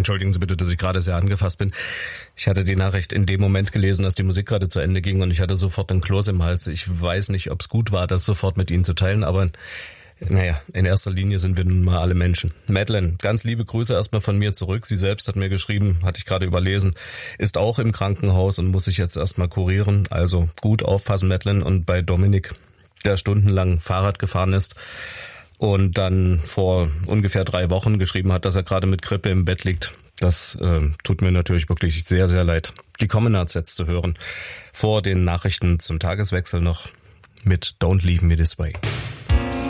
Entschuldigen Sie bitte, dass ich gerade sehr angefasst bin. Ich hatte die Nachricht in dem Moment gelesen, als die Musik gerade zu Ende ging und ich hatte sofort einen Kloß im Hals. Ich weiß nicht, ob es gut war, das sofort mit Ihnen zu teilen, aber naja, in erster Linie sind wir nun mal alle Menschen. Madeleine, ganz liebe Grüße erstmal von mir zurück. Sie selbst hat mir geschrieben, hatte ich gerade überlesen, ist auch im Krankenhaus und muss sich jetzt erstmal kurieren. Also gut aufpassen, Madeleine. Und bei Dominik, der stundenlang Fahrrad gefahren ist und dann vor ungefähr 3 Wochen geschrieben hat, dass er gerade mit Grippe im Bett liegt. Das tut mir natürlich wirklich sehr, sehr leid. Die Commonards jetzt zu hören. Vor den Nachrichten zum Tageswechsel noch mit Don't Leave Me This Way.